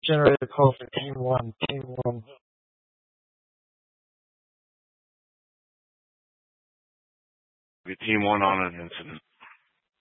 Generate a call for Team 1. Team 1. Be Team 1 on an incident.